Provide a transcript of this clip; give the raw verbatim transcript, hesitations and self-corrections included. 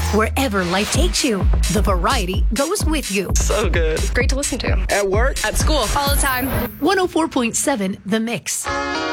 Wherever life takes you, the variety goes with you. So good. Great to listen to. At work. At school. All the time. one oh four point seven The Mix.